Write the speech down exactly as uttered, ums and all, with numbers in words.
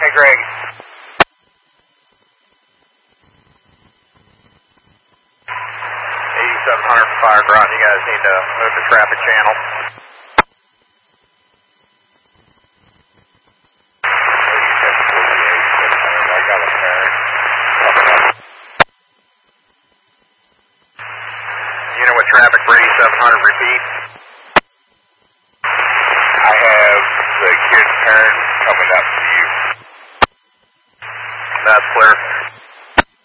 Hey, Greg. eighty-seven hundred for Fire Ground. You guys need to move the traffic channel. I got a turn. You know what traffic for eighty-seven hundred, repeat? I have the good turn coming up to you. That's clear.